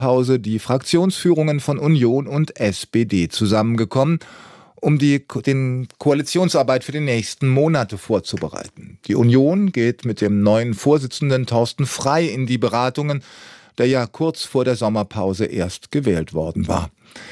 Pause die Fraktionsführungen von Union und SPD zusammengekommen, um die Koalitionsarbeit für die nächsten Monate vorzubereiten. Die Union geht mit dem neuen Vorsitzenden Thorsten Frey in die Beratungen, der ja kurz vor der Sommerpause erst gewählt worden war.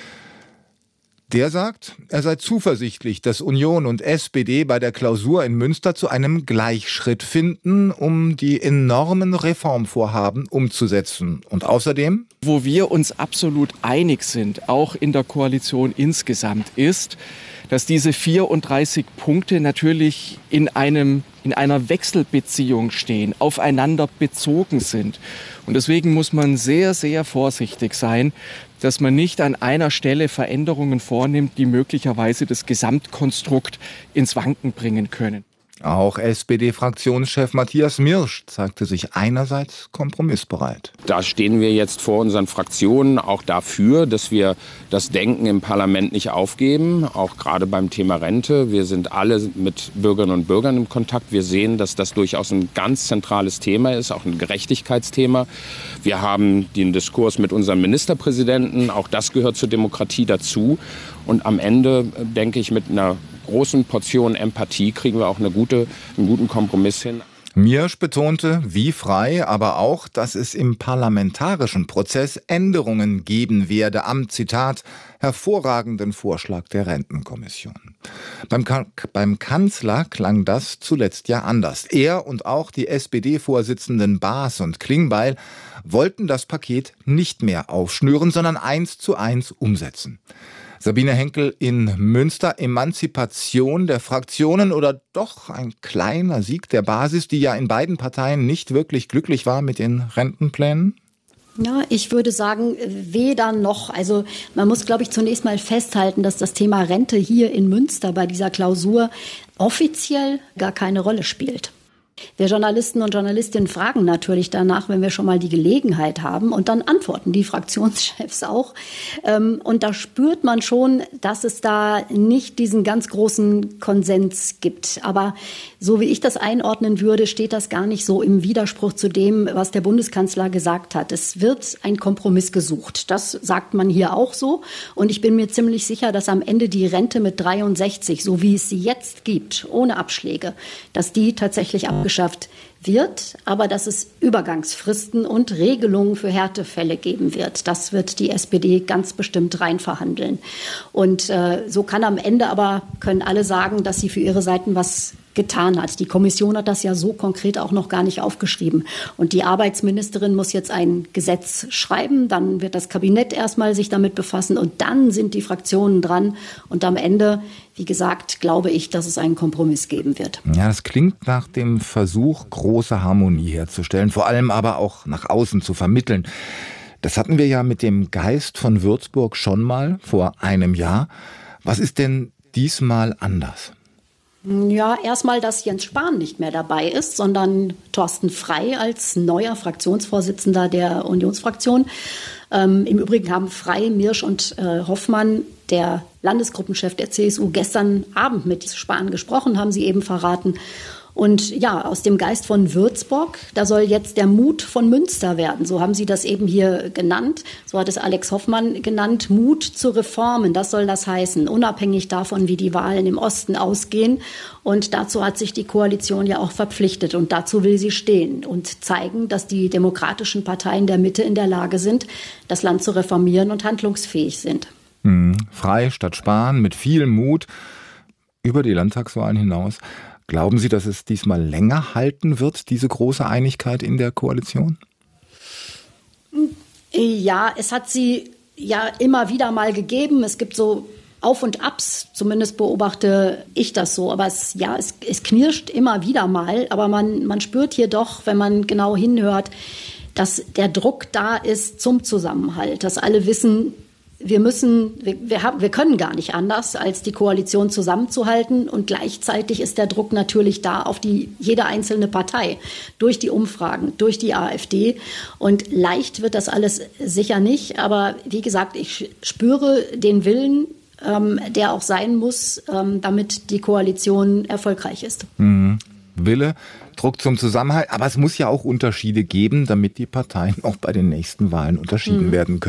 Der sagt, er sei zuversichtlich, dass Union und SPD bei der Klausur in Münster zu einem Gleichschritt finden, um die enormen Reformvorhaben umzusetzen. Und außerdem: Wo wir uns absolut einig sind, auch in der Koalition insgesamt, ist, dass diese 34 Punkte natürlich in einer Wechselbeziehung stehen, aufeinander bezogen sind. Und deswegen muss man sehr, sehr vorsichtig sein, dass man nicht an einer Stelle Veränderungen vornimmt, die möglicherweise das Gesamtkonstrukt ins Wanken bringen können. Auch SPD-Fraktionschef Matthias Mirsch zeigte sich einerseits kompromissbereit. Da stehen wir jetzt vor unseren Fraktionen auch dafür, dass wir das Denken im Parlament nicht aufgeben, auch gerade beim Thema Rente. Wir sind alle mit Bürgerinnen und Bürgern im Kontakt. Wir sehen, dass das durchaus ein ganz zentrales Thema ist, auch ein Gerechtigkeitsthema. Wir haben den Diskurs mit unserem Ministerpräsidenten, auch das gehört zur Demokratie dazu. Und am Ende, denke ich, mit einer großen Portion Empathie kriegen wir auch einen guten Kompromiss hin. Mirsch betonte, wie Frey, aber auch, dass es im parlamentarischen Prozess Änderungen geben werde am, Zitat, hervorragenden Vorschlag der Rentenkommission. Beim Kanzler klang das zuletzt ja anders. Er und auch die SPD-Vorsitzenden Baas und Klingbeil wollten das Paket nicht mehr aufschnüren, sondern 1:1 umsetzen. Sabine Henkel in Münster, Emanzipation der Fraktionen oder doch ein kleiner Sieg der Basis, die ja in beiden Parteien nicht wirklich glücklich war mit den Rentenplänen? Ja, ich würde sagen, weder noch. Also man muss, glaube ich, zunächst mal festhalten, dass das Thema Rente hier in Münster bei dieser Klausur offiziell gar keine Rolle spielt. Wir Journalisten und Journalistinnen fragen natürlich danach, wenn wir schon mal die Gelegenheit haben, und dann antworten die Fraktionschefs auch. Und da spürt man schon, dass es da nicht diesen ganz großen Konsens gibt. Aber so wie ich das einordnen würde, steht das gar nicht so im Widerspruch zu dem, was der Bundeskanzler gesagt hat. Es wird ein Kompromiss gesucht. Das sagt man hier auch so. Und ich bin mir ziemlich sicher, dass am Ende die Rente mit 63, so wie es sie jetzt gibt, ohne Abschläge, dass die tatsächlich abgeschafft wird, aber dass es Übergangsfristen und Regelungen für Härtefälle geben wird. Das wird die SPD ganz bestimmt reinverhandeln. Und so kann am Ende aber, können alle sagen, dass sie für ihre Seiten was getan hat. Die Kommission hat das ja so konkret auch noch gar nicht aufgeschrieben. Und die Arbeitsministerin muss jetzt ein Gesetz schreiben, dann wird das Kabinett erstmal sich damit befassen und dann sind die Fraktionen dran. Und am Ende, wie gesagt, glaube ich, dass es einen Kompromiss geben wird. Ja, das klingt nach dem Versuch, große Harmonie herzustellen, vor allem aber auch nach außen zu vermitteln. Das hatten wir ja mit dem Geist von Würzburg schon mal vor einem Jahr. Was ist denn diesmal anders? Ja, erstmal, dass Jens Spahn nicht mehr dabei ist, sondern Thorsten Frey als neuer Fraktionsvorsitzender der Unionsfraktion. Im Übrigen haben Frey, Mirsch und Hoffmann, der Landesgruppenchef der CSU, gestern Abend mit Spahn gesprochen, haben sie eben verraten. Und ja, aus dem Geist von Würzburg, da soll jetzt der Mut von Münster werden. So haben sie das eben hier genannt. So hat es Alex Hoffmann genannt. Mut zu Reformen, das soll das heißen, unabhängig davon, wie die Wahlen im Osten ausgehen. Und dazu hat sich die Koalition ja auch verpflichtet. Und dazu will sie stehen und zeigen, dass die demokratischen Parteien der Mitte in der Lage sind, das Land zu reformieren und handlungsfähig sind. Frei statt Spahn, mit viel Mut über die Landtagswahlen hinaus. Glauben Sie, dass es diesmal länger halten wird, diese große Einigkeit in der Koalition? Ja, es hat sie ja immer wieder mal gegeben. Es gibt so Auf und Abs, zumindest beobachte ich das so. Aber es knirscht immer wieder mal. Aber man spürt hier doch, wenn man genau hinhört, dass der Druck da ist zum Zusammenhalt. Dass alle wissen, wir können gar nicht anders, als die Koalition zusammenzuhalten. Und gleichzeitig ist der Druck natürlich da auf jede einzelne Partei, durch die Umfragen, durch die AfD. Und leicht wird das alles sicher nicht. Aber wie gesagt, ich spüre den Willen, der auch sein muss, damit die Koalition erfolgreich ist. Wille, Druck zum Zusammenhalt. Aber es muss ja auch Unterschiede geben, damit die Parteien auch bei den nächsten Wahlen unterschieden werden können.